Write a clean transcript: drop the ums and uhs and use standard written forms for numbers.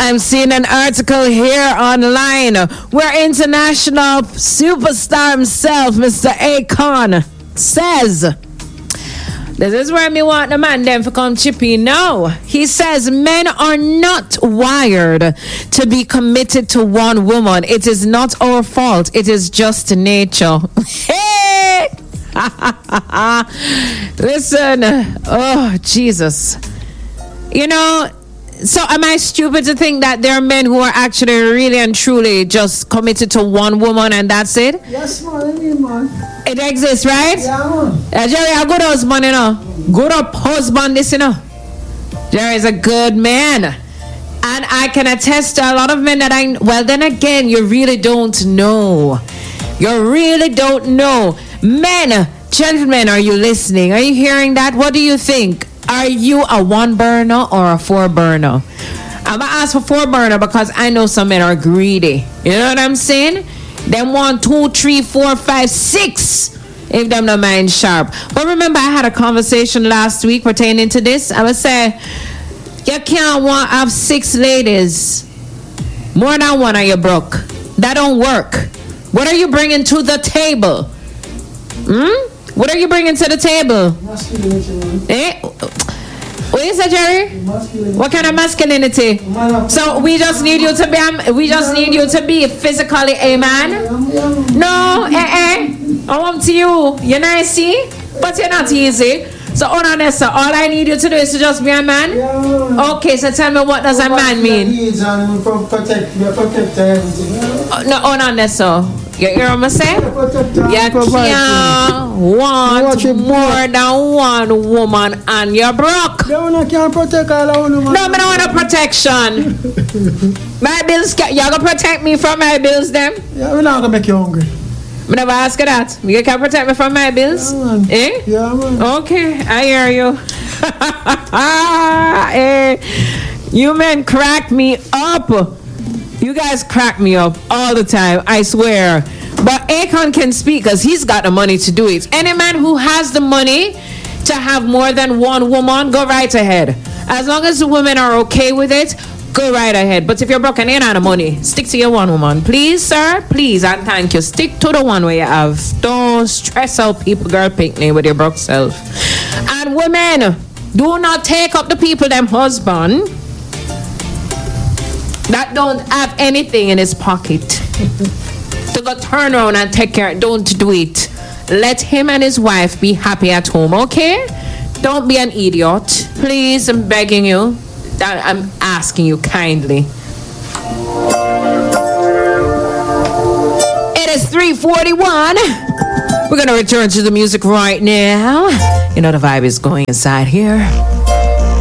I'm seeing an article here online where international superstar himself, Mr. Akon, says, this is where me want the man them for come chip in now. He says men are not wired to be committed to one woman. It is not our fault. It is just nature. Hey! Listen. Oh, Jesus. You know, so am I stupid to think that there are men who are actually really and truly just committed to one woman and that's it? Yes, man. It exists, right? Yeah, man. Jerry, a good husband, you know. Good up husband, this, you know. Jerry is a good man. And I can attest to a lot of men that well, then again, you really don't know. You really don't know. Men, gentlemen, are you listening? Are you hearing that? What do you think? Are you a one burner or a four burner? I'm going to ask for four burner because I know some men are greedy. You know what I'm saying? Them 1, 2, 3, 4, 5, 6. If them no mind sharp. But remember, I had a conversation last week pertaining to this. I would say, you can't have 6 ladies. More than one, are you broke? That don't work. What are you bringing to the table? What are you bringing to the table? Masculinity. Eh? What is that, Jerry? What kind of masculinity? So we just need you to be physically a man? No, I want to you. You're nice, see? But you're not easy. So honest, all I need you to do is to just be a man? Okay, so tell me, what does a man mean? No, honest, you hear what I'm saying? You can't want more than one woman and you're broke. No, can't protect all of them. No, I don't want a protection. My bills, you're going to protect me from my bills, them? Yeah, we're not going to make you hungry. I never ask you that. You can protect me from my bills? Yeah, man. Eh? Yeah, man. Okay, I hear you. Hey, you men crack me up. You guys crack me up all the time, I swear. But Akon can speak because he's got the money to do it. Any man who has the money to have more than one woman, go right ahead. As long as the women are okay with it, go right ahead. But if you're broken in on the money, stick to your one woman. Please, sir, please, and thank you. Stick to the one where you have. Don't stress out people, girl picnic with your broke self. And women, do not take up the people, them husband, that don't have anything in his pocket to go turn around and take care. Don't do it. Let him and his wife be happy at home, okay? Don't be an idiot. Please, I'm begging you. I'm asking you kindly. It is 3:41. We're going to return to the music right now. You know the vibe is going inside here.